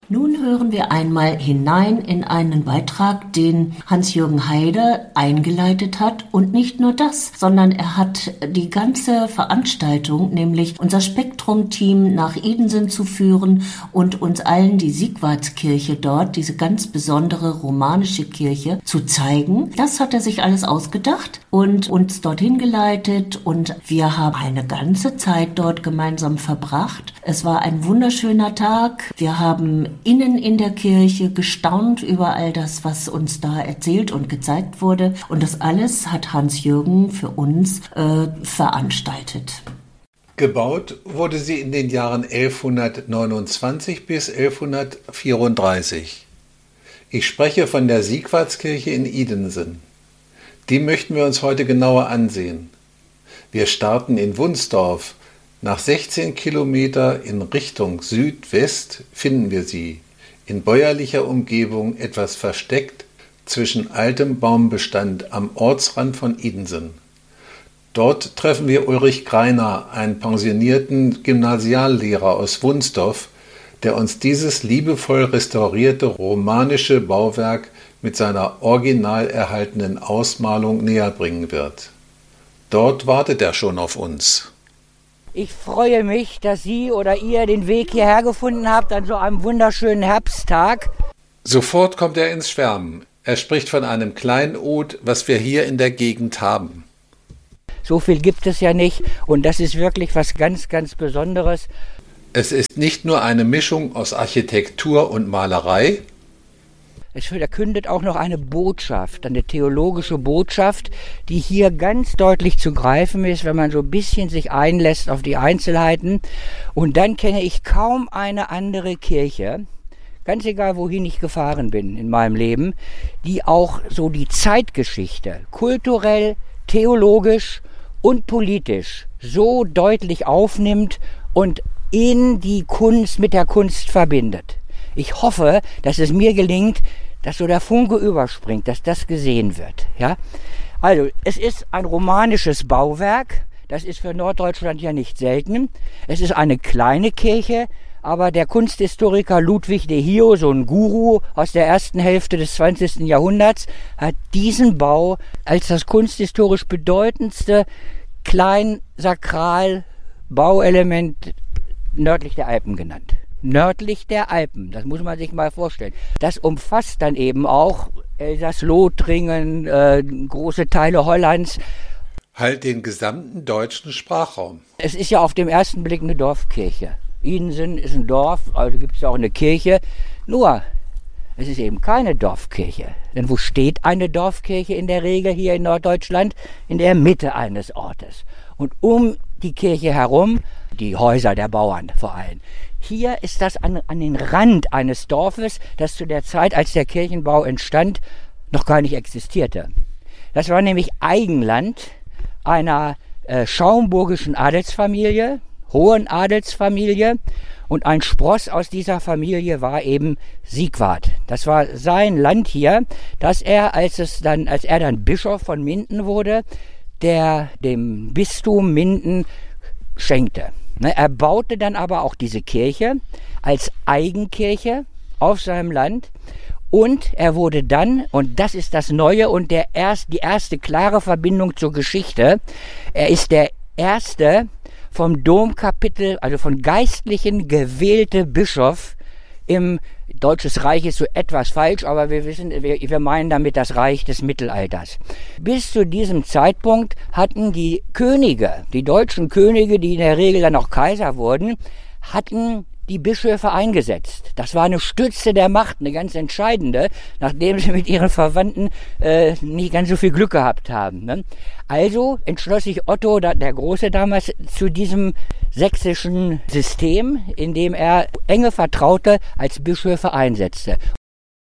Nun hören wir einmal hinein in einen Beitrag, den Hans-Jürgen Haider eingeleitet hat. Und nicht nur das, sondern er hat die ganze Veranstaltung, nämlich unser Spektrum-Team nach Idensen zu führen und uns allen die Sigvardskirche dort, diese ganz besondere romanische Kirche, zu zeigen. Das hat er sich alles ausgedacht und uns dorthin geleitet. Und wir haben eine ganze Zeit dort gemeinsam verbracht. Es war ein wunderschöner Tag. Wir haben innen in der Kirche gestaunt über all das, was uns da erzählt und gezeigt wurde. Und das alles hat Hans-Jürgen für uns veranstaltet. Gebaut wurde sie in den Jahren 1129 bis 1134. Ich spreche von der Sigvardskirche in Idensen. Die möchten wir uns heute genauer ansehen. Wir starten in Wunsdorf. Nach 16 Kilometer in Richtung Südwest finden wir sie, in bäuerlicher Umgebung etwas versteckt zwischen altem Baumbestand am Ortsrand von Idensen. Dort treffen wir Ulrich Greiner, einen pensionierten Gymnasiallehrer aus Wunsdorf, der uns dieses liebevoll restaurierte romanische Bauwerk mit seiner original erhaltenen Ausmalung näherbringen wird. Dort wartet er schon auf uns. Ich freue mich, dass Sie oder ihr den Weg hierher gefunden habt an so einem wunderschönen Herbsttag. Sofort kommt er ins Schwärmen. Er spricht von einem Kleinod, was wir hier in der Gegend haben. So viel gibt es ja nicht und das ist wirklich was ganz, ganz Besonderes. Es ist nicht nur eine Mischung aus Architektur und Malerei. Es verkündet auch noch eine Botschaft, eine theologische Botschaft, die hier ganz deutlich zu greifen ist, wenn man so ein bisschen sich einlässt auf die Einzelheiten. Und dann kenne ich kaum eine andere Kirche, ganz egal wohin ich gefahren bin in meinem Leben, die auch so die Zeitgeschichte kulturell, theologisch und politisch so deutlich aufnimmt und in die Kunst mit der Kunst verbindet. Ich hoffe, dass es mir gelingt, dass so der Funke überspringt, dass das gesehen wird. Ja? Also, es ist ein romanisches Bauwerk. Das ist für Norddeutschland ja nicht selten. Es ist eine kleine Kirche, aber der Kunsthistoriker Ludwig de Hio, so ein Guru aus der ersten Hälfte des 20. Jahrhunderts, hat diesen Bau als das kunsthistorisch bedeutendste Kleinsakral-Bauelement nördlich der Alpen genannt. Nördlich der Alpen, das muss man sich mal vorstellen. Das umfasst dann eben auch Elsass-Lothringen, große Teile Hollands. Halt den gesamten deutschen Sprachraum. Es ist ja auf den ersten Blick eine Dorfkirche. Idensen ist ein Dorf, also gibt es auch eine Kirche. Nur, es ist eben keine Dorfkirche. Denn wo steht eine Dorfkirche in der Regel hier in Norddeutschland? In der Mitte eines Ortes. Und um die Kirche herum, die Häuser der Bauern vor allem. Hier ist das an den Rand eines Dorfes, das zu der Zeit, als der Kirchenbau entstand, noch gar nicht existierte. Das war nämlich Eigenland einer schaumburgischen Adelsfamilie, hohen Adelsfamilie, und ein Spross aus dieser Familie war eben Sigvard. Das war sein Land hier, das er, als er dann Bischof von Minden wurde, dem Bistum Minden schenkte. Er baute dann aber auch diese Kirche als Eigenkirche auf seinem Land und er wurde dann, und das ist das Neue und die erste klare Verbindung zur Geschichte, er ist der erste vom Domkapitel, also von Geistlichen gewählte Bischof im Deutsches Reich ist so etwas falsch, aber wir meinen damit das Reich des Mittelalters. Bis zu diesem Zeitpunkt hatten die Könige, die deutschen Könige, die in der Regel dann auch Kaiser wurden, hatten die Bischöfe eingesetzt. Das war eine Stütze der Macht, eine ganz entscheidende, nachdem sie mit ihren Verwandten nicht ganz so viel Glück gehabt haben. Ne? Also entschloss sich Otto, der Große damals, zu diesem sächsischen System, in dem er enge Vertraute als Bischöfe einsetzte.